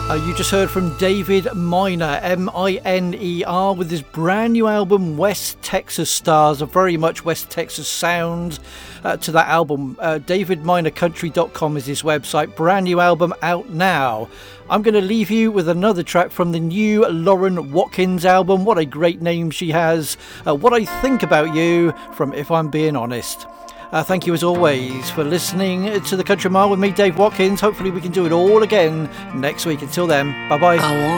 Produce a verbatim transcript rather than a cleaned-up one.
Uh, you just heard from David Miner, M I N E R, with his brand new album West Texas Stars, a very much West Texas sound uh, to that album. uh, david miner country dot com is his website. Brand new album out now. I'm going to leave you with another track from the new Lauren Watkins album. What a great name she has. uh, What I Think About You from If I'm Being Honest. Uh, thank you as always for listening to The Country Mile with me, Dave Watkins. Hopefully we can do it all again next week. Until then, bye bye.